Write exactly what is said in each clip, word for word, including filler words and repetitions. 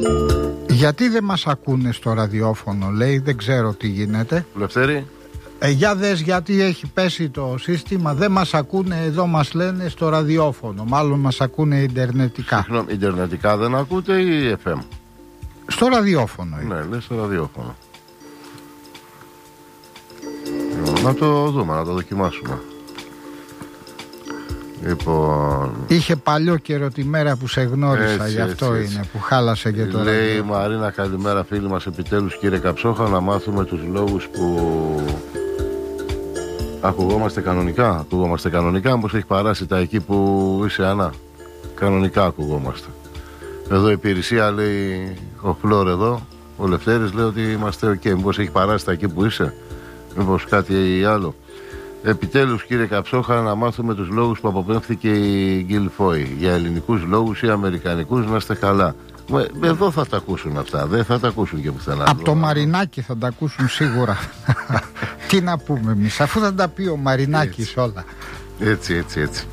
Γιατί δεν μας ακούνε στο ραδιόφωνο, λέει, δεν ξέρω τι γίνεται. Λευτέρη. Ε, για δες γιατί έχει πέσει το σύστημα, δεν μας ακούνε εδώ, μας λένε στο ραδιόφωνο, μάλλον μας ακούνε ιντερνετικά. Συγγνώμη, ιντερνετικά δεν ακούτε ή εφ εμ? Στο ραδιόφωνο. Ναι, λέει στο ραδιόφωνο. Να το δούμε, να το δοκιμάσουμε. Λοιπόν... Είχε παλιό καιρό τη μέρα που σε γνώρισα, έτσι, γι' αυτό έτσι, είναι έτσι. που χάλασε και το λέει ραδιόφωνο. η Μαρίνα, καλημέρα φίλοι μας. Επιτέλους κύριε Καψόχα, να μάθουμε τους λόγους που ακουγόμαστε κανονικά. Ακουγόμαστε κανονικά, όπως έχει παράσει τα εκεί που είσαι, Άννα? Κανονικά ακουγόμαστε. Εδώ η υπηρεσία λέει, ο Φλόρ εδώ, ο Λευτέρης λέει ότι είμαστε οκ. Okay. Μήπως έχει παράσει τα εκεί που είσαι, μήπως κάτι άλλο? Επιτέλους κύριε Καψόχα, να μάθουμε τους λόγους που αποπέμφθηκε η Γκίλ Φόι. Για ελληνικούς λόγους ή αμερικανικούς, να είστε καλά. Εδώ θα τα ακούσουν αυτά, δεν θα τα ακούσουν και πουθενά. Από το Μαρινάκι θα τα ακούσουν σίγουρα. Τι να πούμε εμείς, αφού θα τα πει ο Μαρινάκης όλα. Έτσι, έτσι, έτσι.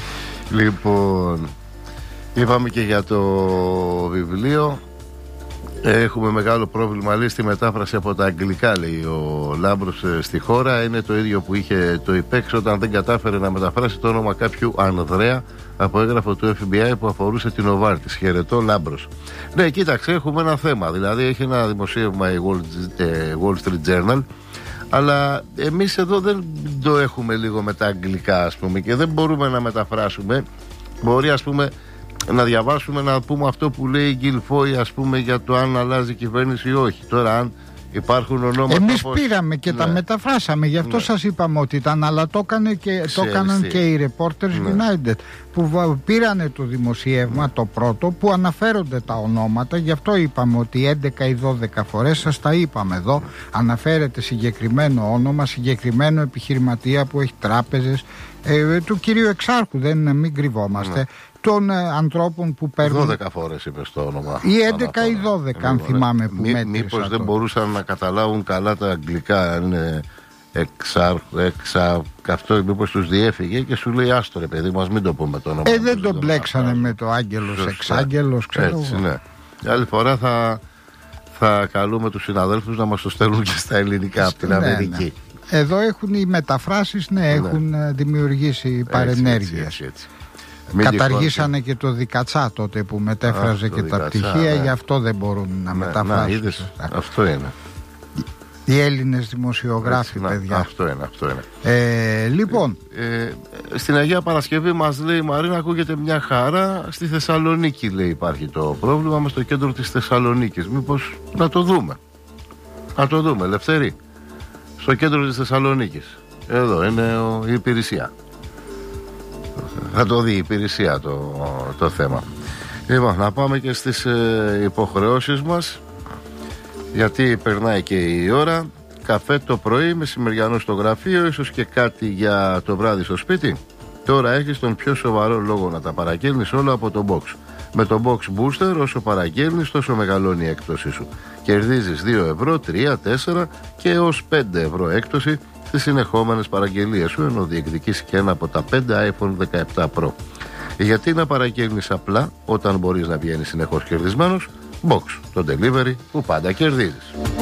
Λοιπόν, είπαμε και για το βιβλίο. Έχουμε μεγάλο πρόβλημα, λέει, στη μετάφραση από τα αγγλικά, λέει ο Λάμπρος, στη χώρα. Είναι το ίδιο που είχε το ΙΠΕΞ όταν δεν κατάφερε να μεταφράσει το όνομα κάποιου Ανδρέα από έγγραφο του εφ μπι άι που αφορούσε την Οβάρτης. Χαιρετώ, Λάμπρος. Ναι, κοίταξε, έχουμε ένα θέμα. Δηλαδή έχει ένα δημοσίευμα η Wall Street Journal, αλλά εμείς εδώ δεν το έχουμε λίγο με τα αγγλικά, ας πούμε, και δεν μπορούμε να μεταφράσουμε. Μπορεί, ας πούμε, να διαβάσουμε, να πούμε αυτό που λέει η Γκίλ Φόι, ας πούμε, για το αν αλλάζει η κυβέρνηση ή όχι. Τώρα, αν υπάρχουν ονόματα. Εμείς όπως... πήραμε και ναι. τα μεταφράσαμε, γι' αυτό ναι. σας είπαμε ότι ήταν, αλλά το, έκανε και, το έκαναν και οι Reporters ναι. United, που πήρανε το δημοσίευμα, ναι. το πρώτο, που αναφέρονται τα ονόματα. Γι' αυτό είπαμε ότι έντεκα ή δώδεκα φορές, σας τα είπαμε εδώ, ναι. αναφέρεται συγκεκριμένο όνομα, συγκεκριμένο επιχειρηματία που έχει τράπεζες, ε, του κυρίου Εξάρχου, δεν μην κρυβόμαστε. Ναι. Των ε, ανθρώπων που παίρνουν. δώδεκα φορές είπες το όνομα. Ή έντεκα ή δώδεκα, αν θυμάμαι που Μη, μέτρησα. Μήπως δεν το. μπορούσαν να καταλάβουν καλά τα αγγλικά, αν είναι εξάρχου, εξα, αυτό, μήπως τους διέφυγε και σου λέει άστο ρε παιδί μας, μην το πούμε το όνομα. Ε, δεν τον μπλέξανε με το άγγελος, εξάγγελος, ξέρω. Έτσι, ναι. Άλλη φορά θα, θα καλούμε τους συναδέλφους να μας το στέλνουν και στα ελληνικά από την ναι, Αμερική. Ναι. Εδώ έχουν οι μεταφράσεις, ναι, έχουν ναι. δημιουργήσει παρενέργειες. Έτσι, έτσι, έτσι. Καταργήσανε και το Δικατσά τότε που μετέφραζε Α, και τα Δικατσά, πτυχία, ναι. γι' αυτό δεν μπορούν να ναι, μεταφράσουν. Να, είδες, αυτό είναι. Οι Έλληνες δημοσιογράφοι, έτσι, παιδιά. Να, αυτό είναι, αυτό είναι. Ε, λοιπόν. Ε, ε, στην Αγία Παρασκευή μας λέει η Μαρίνα, ακούγεται μια χαρά. Στη Θεσσαλονίκη, λέει, υπάρχει το πρόβλημα με στο κέντρο της Θεσσαλονίκης. Μήπως να το δούμε. Να το δούμε, Λευτέρη. Στο κέντρο της Θεσσαλονίκης. Εδώ είναι ο, η υπηρεσία. Θα το δει η υπηρεσία το, το θέμα. Λοιπόν, να πάμε και στις ε, υποχρεώσεις μας, γιατί περνάει και η ώρα. Καφέ το πρωί, μεσημεριανό στο γραφείο, ίσως και κάτι για το βράδυ στο σπίτι. Τώρα έχεις τον πιο σοβαρό λόγο να τα παραγγέλνεις όλα από το Box. Με το Box Booster, όσο παραγγέλνεις τόσο μεγαλώνει η έκπτωσή σου. Κερδίζεις δύο ευρώ, τρία, τέσσερα και έως πέντε ευρώ έκπτωση στις συνεχόμενες παραγγελίες σου, ενώ διεκδικείς και ένα από τα πέντε άιφον δεκαεπτά Pro. Γιατί να παραγγέλνεις απλά όταν μπορείς να βγαίνεις συνεχώς κερδισμένος? Box, το delivery που πάντα κερδίζεις.